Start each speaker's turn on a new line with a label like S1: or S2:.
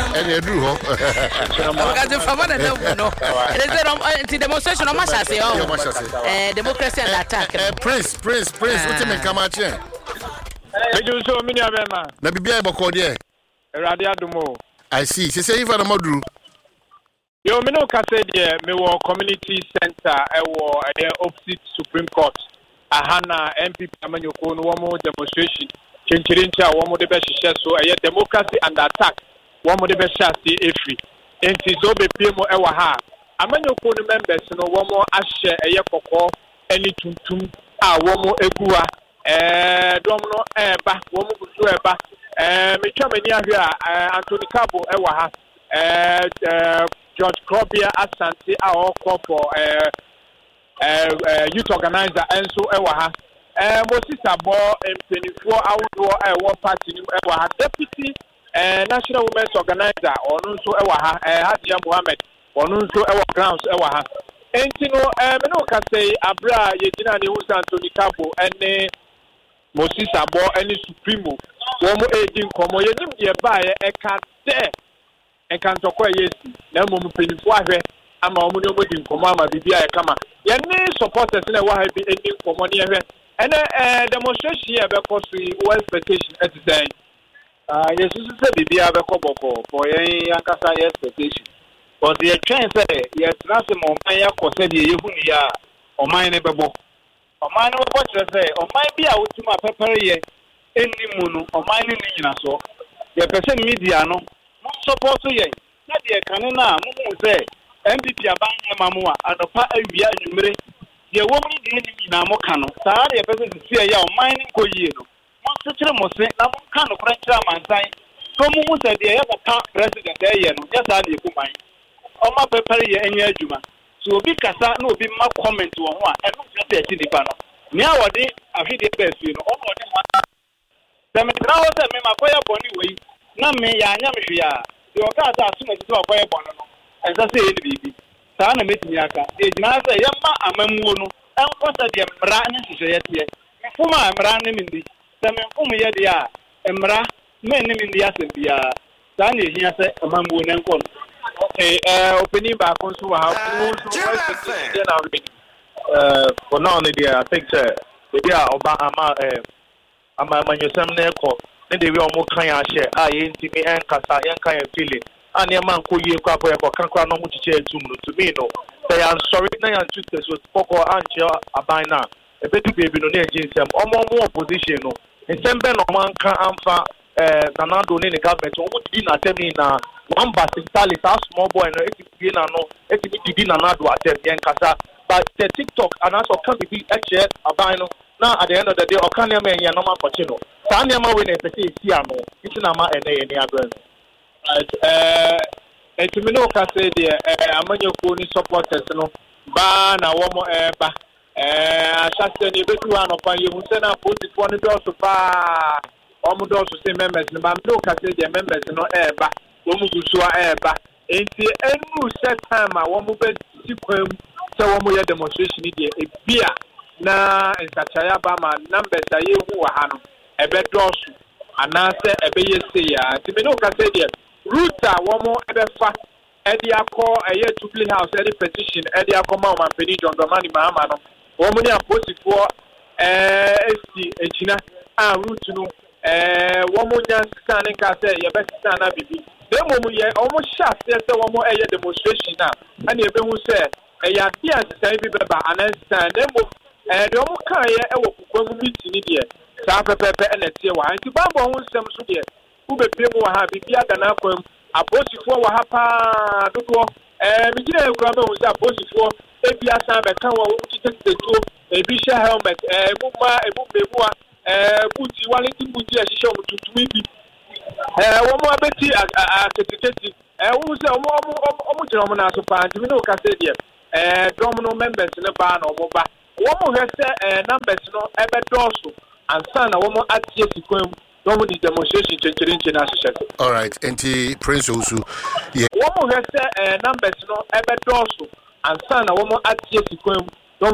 S1: And you do.
S2: Because from what I know, it is a demonstration of Mashas, democracy and attack.
S1: Prince, what you come out here?
S3: I do so many of them.
S1: Let me be able to call you.
S3: Radia Dumo.
S1: I see. She say if I'm a model.
S3: Yo, me no ka say there me wo community center e wo opposite Supreme Court. Ahana MPP amanyoko no wo demonstration. Chenchirincha wo mo de be hihye so democracy and attack. Wo mo de be hye efri. Enti so be pie mo e wo ha. Amanyoko no members no wo mo ahye kokko ani tuntum a wo mo egua dom no ba wo mo gusu eba me twa mani ahwe a Anthony Cabo e wo ha George Krobia Asante our call for youth organizer and so ewa Moses Abo M24 outdoor one party ewa deputy national women's organizer onu so ewa Hadia Mohammed onu so ewa grounds ewa entino me no ka say abra ye gina ne hu Anthony Cabo ene Moses Abo ene Supremo wo mo edin komo ye nim ye ba ye eka de enkantokwa yesi na mom penifo ahwe ama omo ne omodi nkomo ama bibia e kama ye ne supporters na wa ha bi ending nkomo ne ahwe ene demonstration ye be koso wo expectation at the yesu se bibia be koboko for ye yankasa ye expectation but ye train say ye trase mo man ya kose de ye hunu ya oman ne bebo oman ne bebo kire say oman bi a wotuma prepare ye enimu no oman ne nyina so ye pese media no support ye na de kanena mu say MPP abanye mamu a adopa awia anwumre de wo mu de ni na mo ka no saa de pese sie ya o mining ko yie no mo sekere mo se na mo ka no kra kira mansan ko mu se de ya ka president ye no ya saa de ku man o ma prepare ye enya adwuma so obi kasa na obi ma comment wo ho a eno se e ti nipa no ni a wode afide be su no o mo de ma dem tra wo se me makoya boni wei na me ya anya me hwe a de o ka sa asuma ti makoya boni no enza se ye bibi saa na metimi aka e gina se ye ma amamuo no enko se de mra ne hye ye tie mfuma mra ne mindi se me mfum ye de a mra me ne mindi asembia saa na ehia se amamuo ne enko okay opening ba ko so ha
S4: for now I think they are oba ama manyosam na ekọ ne de we omo kan ya hye a ye ntimi enkasa yenkan ya feeling ani e man ko yie kwa boy ko kankra no mu chiche etum no to me no say I'm sorry na ya twist so poko anche aban na e bedu baby no na ejinsem omo opposition no ensembe no man kan amfa Nanado ne government omo di na temi na number sali sa small boy no eti na no eti di Nanado atem yenkasa but the TikTok and also can be actually aban no now at the end of the day okanya me ya no ma pochi no sa na ma we na pese esi ano iti na ma ene agran etumi no ka say de amanyako ni supporters no ba na wo mo ba asase ni betu anopa yehu se na positive no do so pa o mo do so say members no ba no ka say de members no ba wo mu gusu ba enti enu set time a wo mo be sikwam se wo mo ye demonstration ni de ebia na nsachaya ba ma numbers a yehu wa ha no ebe do so anase ebe yese ya etumi no ka say de Ruta womo ebefa edi akọ eye Jubilee House edi petition edi akọ ma o mampeni John Dramani Mahama no womo ni aposifo esi ejina a root no womo nya scan nka say ye be scan na bibi dem womo ye womo sha say womo eye demonstration na ani ebe hu say eya dia say bi beba anan dem de womo kan ye e wo kukwamu meeting ni de sa pepepe na tie wa anti bambo hu nsem so de ube pemu wa ha bibia dana kwam aposifo wa ha pa dodo migina ekura be hunza aposifo ebia san be kan wa wo titeteto ebi sha helmet ebumbemuwa buti waleti buti a shisha mututumi bi wo mo abeti aketeketi wo se omo jira omo na so pa ntimi no ka se de dom no members ne ba na omo ba wo mo hwese numbers no ebe doso ansa na wo mo atie sikwam the demonstration chenchirinche na shishete.
S1: All right, enti Prince Osu. Yeah.
S3: Womo hwese numbers no ebe doso ansa na womo atie sikwam